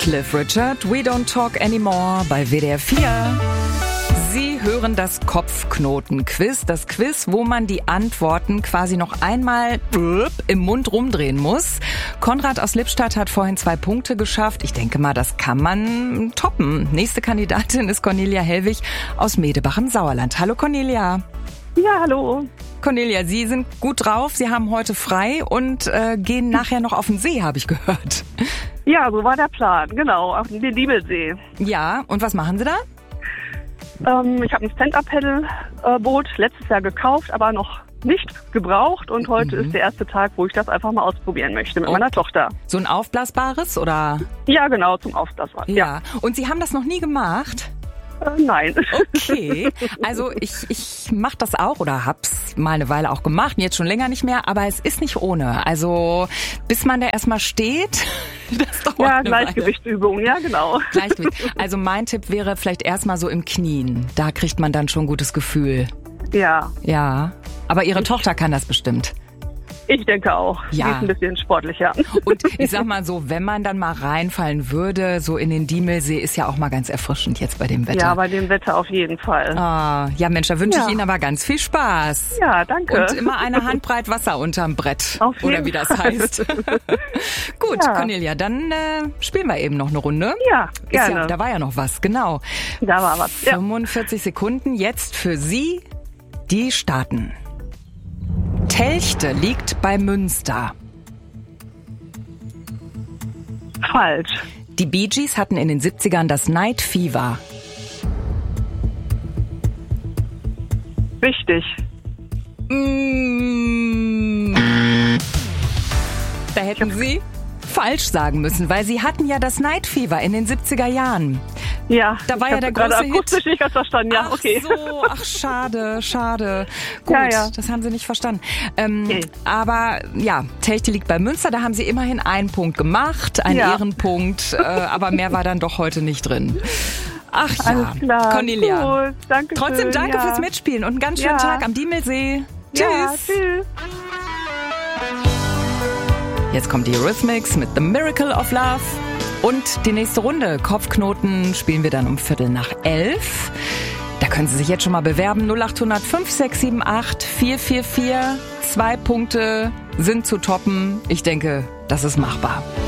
Cliff Richard, We Don't Talk Anymore bei WDR 4. Sie hören das Kopfknoten-Quiz. Das Quiz, wo man die Antworten quasi noch einmal im Mund rumdrehen muss. Konrad aus Lippstadt hat vorhin 2 Punkte geschafft. Ich denke mal, das kann man toppen. Nächste Kandidatin ist Cornelia Hellwig aus Medebach im Sauerland. Hallo Cornelia. Ja, hallo. Cornelia, Sie sind gut drauf. Sie haben heute frei und gehen nachher noch auf den See, habe ich gehört. Ja, so war der Plan, genau, auf den Diemelsee. Ja, und was machen Sie da? Ich habe ein Stand-Up-Paddle-Boot letztes Jahr gekauft, aber noch nicht gebraucht. Und heute ist der erste Tag, wo ich das einfach mal ausprobieren möchte mit meiner Tochter. So ein aufblasbares, oder? Ja, genau, zum Aufblasbaren. Ja. Und Sie haben das noch nie gemacht? Nein. Okay, also ich mache das auch oder hab's mal eine Weile auch gemacht, jetzt schon länger nicht mehr, aber es ist nicht ohne. Also bis man da erstmal steht, das dauert Ja, eine Gleichgewichtsübung, ja genau. Gleichgewicht. Also mein Tipp wäre vielleicht erstmal so im Knien. Da kriegt man dann schon ein gutes Gefühl. Ja. Ja, aber Ihre Tochter kann das bestimmt. Ich denke auch. Ja. Die ist ein bisschen sportlicher. Und ich sag mal so, wenn man dann mal reinfallen würde, so in den Diemelsee, ist ja auch mal ganz erfrischend jetzt bei dem Wetter. Ja, bei dem Wetter auf jeden Fall. Ah, ja Mensch, da wünsche ich Ihnen aber ganz viel Spaß. Ja, danke. Und immer eine Handbreit Wasser unterm Brett. Auf jeden oder wie das Fall. heißt. Gut, Ja. Cornelia, dann spielen wir eben noch eine Runde. Ja, gerne. Ja, da war ja noch was, genau. Da war was. Ja. 45 Sekunden jetzt für Sie, die starten. Telchte liegt bei Münster. Falsch. Die Bee Gees hatten in den 70ern das Night Fever. Richtig. Da hätten Sie falsch sagen müssen, weil Sie hatten ja das Night Fever in den 70er Jahren. Ja. Da war ich ja der hab gerade große Hit. akustisch nicht ganz verstanden. Ja, Ach okay. so, ach schade. Gut, Ja. das haben Sie nicht verstanden. Okay. Aber ja, Telchte liegt bei Münster, da haben Sie immerhin einen Punkt gemacht, einen Ja. Ehrenpunkt, aber mehr war dann doch heute nicht drin. Ach ja, Alles klar. Cornelia. Gut, danke Trotzdem schön. danke Ja. fürs Mitspielen und einen ganz schönen Ja. Tag am Diemelsee. Ja, Tschüss. tschüss. Jetzt kommt die Eurythmics mit The Miracle of Love. Und die nächste Runde, Kopfknoten, spielen wir dann um 11:15. Da können Sie sich jetzt schon mal bewerben. 0800 5678 444. 2 Punkte sind zu toppen. Ich denke, das ist machbar.